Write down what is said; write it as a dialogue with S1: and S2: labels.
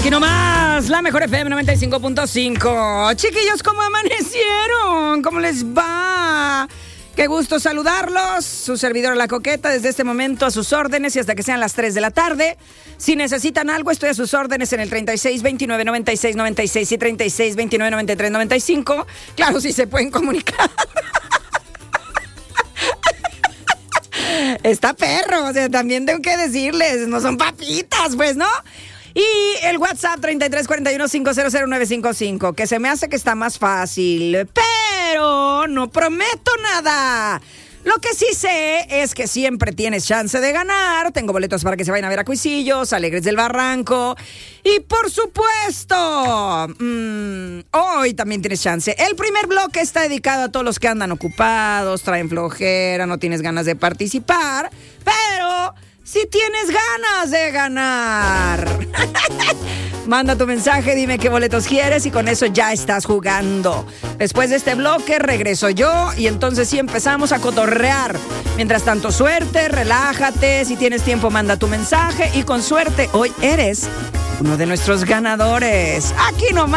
S1: Aquí nomás, la mejor FM 95.5. Chiquillos, ¿cómo amanecieron? ¿Cómo les va? Qué gusto saludarlos. Su servidor La Coqueta, desde este momento a sus órdenes y hasta que sean las 3 de la tarde. Si necesitan algo, estoy a sus órdenes en el 36 29 96 96 y 36 29 93 95. Claro, si se pueden comunicar. Está perro, o sea, también tengo que decirles, no son papitas, pues, ¿no? Y el WhatsApp 3341-500-955, que se me hace que está más fácil, pero no prometo nada. Lo que sí sé es que siempre tienes chance de ganar. Tengo boletos para que se vayan a ver a Cuisillos, Alegres del Barranco. Y por supuesto, hoy también tienes chance. El primer bloque está dedicado a todos los que andan ocupados, traen flojera, no tienes ganas de participar, pero si tienes ganas de ganar. Manda tu mensaje, dime qué boletos quieres y con eso ya estás jugando. Después de este bloque regreso yo y entonces sí empezamos a cotorrear. Mientras tanto, suerte, relájate, si tienes tiempo manda tu mensaje y con suerte hoy eres uno de nuestros ganadores. Aquí nomás.